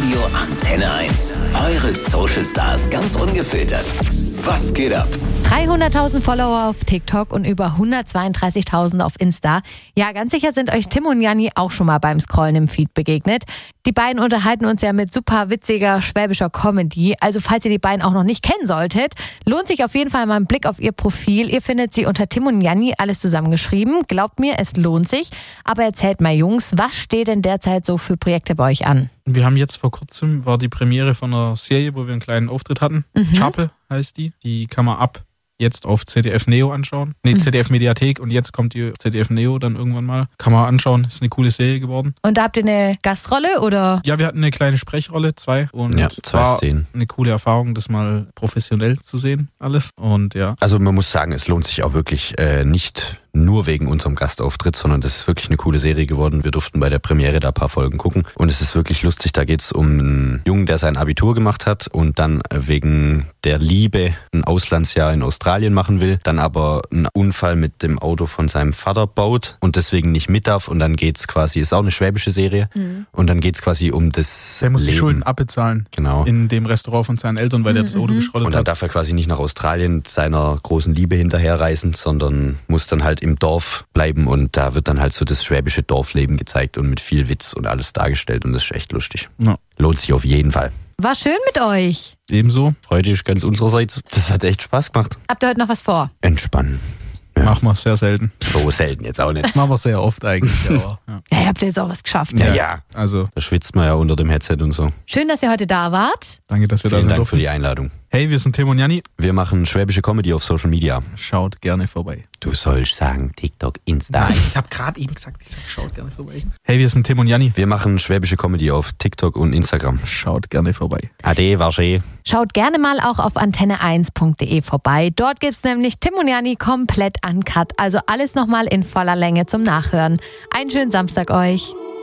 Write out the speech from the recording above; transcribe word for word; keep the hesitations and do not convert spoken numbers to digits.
Radio Antenne eins. Eure Social Stars ganz ungefiltert. Was geht ab? dreihunderttausend Follower auf TikTok und über hundertzweiunddreißigtausend auf Insta. Ja, ganz sicher sind euch Tim und Janni auch schon mal beim Scrollen im Feed begegnet. Die beiden unterhalten uns ja mit super witziger schwäbischer Comedy. Also falls ihr die beiden auch noch nicht kennen solltet, lohnt sich auf jeden Fall mal ein Blick auf ihr Profil. Ihr findet sie unter Tim und Janni, alles zusammengeschrieben. Glaubt mir, es lohnt sich. Aber erzählt mal, Jungs, was steht denn derzeit so für Projekte bei euch an? Wir haben jetzt vor kurzem, war die Premiere von einer Serie, wo wir einen kleinen Auftritt hatten. Mhm. Chappe heißt die. Die kann man ab jetzt auf Z D F Neo anschauen. Nee, mhm. Z D F Mediathek und jetzt kommt die Z D F Neo dann irgendwann mal. Kann man anschauen, ist eine coole Serie geworden. Und da habt ihr eine Gastrolle oder? Ja, wir hatten eine kleine Sprechrolle, zwei. Und ja, zwei war Szenen. Eine coole Erfahrung, das mal professionell zu sehen, alles. Und ja. Also man muss sagen, es lohnt sich auch wirklich äh, nicht nur wegen unserem Gastauftritt, sondern das ist wirklich eine coole Serie geworden. Wir durften bei der Premiere da ein paar Folgen gucken und es ist wirklich lustig. Da geht es um einen Jungen, der sein Abitur gemacht hat und dann wegen der Liebe ein Auslandsjahr in Australien machen will, dann aber einen Unfall mit dem Auto von seinem Vater baut und deswegen nicht mit darf und dann geht's quasi, ist auch eine schwäbische Serie mhm. und dann geht's quasi um das Der muss Leben. Die Schulden abbezahlen. Genau. In dem Restaurant von seinen Eltern, weil mhm. der das Auto geschrottet hat. Und dann hat. darf er quasi nicht nach Australien seiner großen Liebe hinterherreisen, sondern muss dann halt im Dorf bleiben und da wird dann halt so das schwäbische Dorfleben gezeigt und mit viel Witz und alles dargestellt und das ist echt lustig. Ja. Lohnt sich auf jeden Fall. War schön mit euch. Ebenso. Freude ist ganz unsererseits. Das hat echt Spaß gemacht. Habt ihr heute noch was vor? Entspannen. Ja. Machen wir sehr selten. So selten jetzt auch nicht. Machen wir sehr oft eigentlich. Aber, ja. Ja, ihr habt jetzt auch was geschafft. Ja, ja. Also. Da schwitzt man ja unter dem Headset und so. Schön, dass ihr heute da wart. Danke, dass wir Vielen da sind. Dank durften. für die Einladung. Hey, wir sind Tim und Janni. Wir machen schwäbische Comedy auf Social Media. Schaut gerne vorbei. Du sollst sagen TikTok, Insta. Nein, ich habe gerade eben gesagt, ich sag, schaut gerne vorbei. Hey, wir sind Tim und Janni. Wir machen schwäbische Comedy auf TikTok und Instagram. Schaut gerne vorbei. Ade, wasche. Schaut gerne mal auch auf antenne eins punkt de vorbei. Dort gibt's nämlich Tim und Janni komplett uncut. Also alles nochmal in voller Länge zum Nachhören. Einen schönen Samstag euch.